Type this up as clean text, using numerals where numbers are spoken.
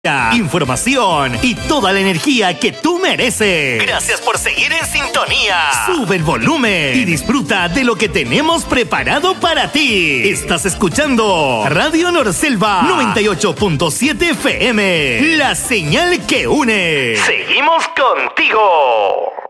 información y toda la energía que tú mereces. Gracias por seguir en sintonía. Sube el volumen y disfruta de lo que tenemos preparado para ti. Estás escuchando Radio Norselva 98.7 FM, la señal que une. Seguimos contigo.